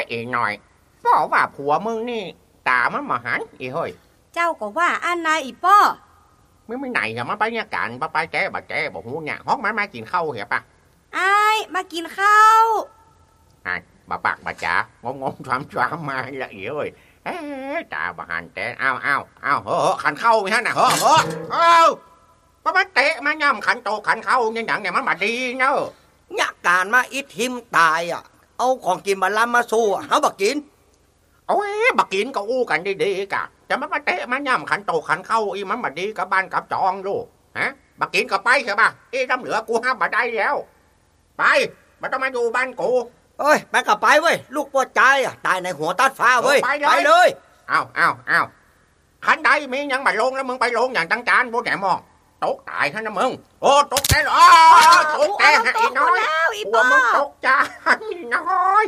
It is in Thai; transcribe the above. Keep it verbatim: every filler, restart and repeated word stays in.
อีหน่อยบอกว่าผัวมึงนี่ตามันมาหันอีเฮ้ยเจ้าก็ว่าอันนายอีป้อไม่ไม่ไหนอะมันไปเนี่ยกันป้าไปแกบ่แกบอกหูเนี่ยห้องมันมากินข้าวเหรอปะไอ้มากินข้าวอ่ะบ่ปากบ่จ๋างงงช้ำช้ำมาละอีเฮ้ยเอ๊ะตาบ่หันแต่อ้าวอ้าวอ้าวเฮ้อขันเข้าไหมฮะน่ะเฮ้อเฮ้อเอ้าป้ามาเตะมาย่ำขันโตขันเข้าเนี่ยอย่างเนี่ยมันมาดีเนาะเนี่ยการมาอิทิมตายอ่ะเอาของกินมาล้ำมาสู้เฮาบักกินโอ้ยบักกินก็อู้กันดีๆกะจะมาเตะมาย่ำขันโตขันเข้าอีมันมาดีกับบ้านกับจองลูกฮะบักกินก็ไปใช่ป่ะอีน้ำเหลือกูห้ามมาได้แล้วไปมันต้องมาอยู่บ้านกูเอ้ยไปกับไปเว้ยลูกปวดใจอ่ะตายในหัวตัดฟ้าเว้ยไปเลยอ้าวอ้าวอ้าวขันใดมียังมาลงแล้วมึงไปลงอย่างตั้งจานพวกแกมองตกตายฮะนะมึงโอ้ตกใจเหรอตกใจฮะอีน้อยหัวมึงตกใจน้อย